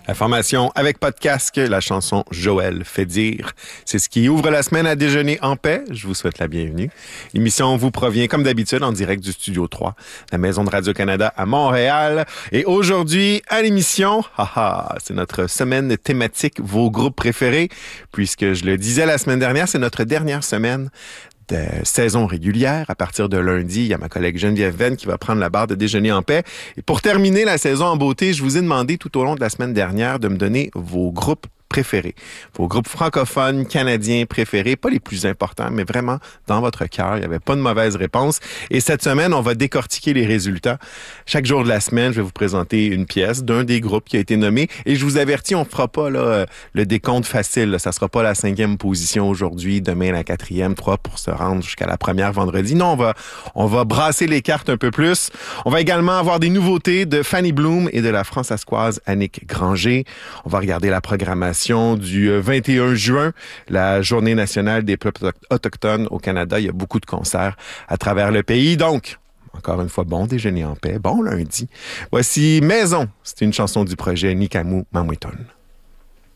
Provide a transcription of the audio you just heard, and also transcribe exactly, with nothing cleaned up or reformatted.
Information avec podcast, la chanson Joël fait dire. C'est ce qui ouvre la semaine à déjeuner en paix. Je vous souhaite la bienvenue. L'émission vous provient comme d'habitude en direct du Studio trois, la maison de Radio-Canada à Montréal. Et aujourd'hui, à l'émission, haha, c'est notre semaine thématique Vos groupes préférés. Puisque je le disais la semaine dernière, c'est notre dernière semaine de saison régulière. À partir de lundi, il y a ma collègue Geneviève Venn qui va prendre la barre de déjeuner en paix. Et pour terminer la saison en beauté, je vous ai demandé tout au long de la semaine dernière de me donner vos groupes préférés, vos groupes francophones, canadiens préférés, pas les plus importants, mais vraiment dans votre cœur. Il n'y avait pas de mauvaise réponse. Et cette semaine, on va décortiquer les résultats. Chaque jour de la semaine, je vais vous présenter une pièce d'un des groupes qui a été nommé. Et je vous avertis, on ne fera pas là, le décompte facile. Là. Ça ne sera pas la cinquième position aujourd'hui, demain la quatrième, trois pour se rendre jusqu'à la première vendredi. Non, on va, on va brasser les cartes un peu plus. On va également avoir des nouveautés de Fanny Bloom et de la françaiscoise Annick Granger. On va regarder la programmation du vingt et un juin, la Journée nationale des peuples autochtones au Canada. Il y a beaucoup de concerts à travers le pays. Donc, encore une fois, bon déjeuner en paix, bon lundi. Voici Maison. C'est une chanson du projet Nikamu Mamwetun.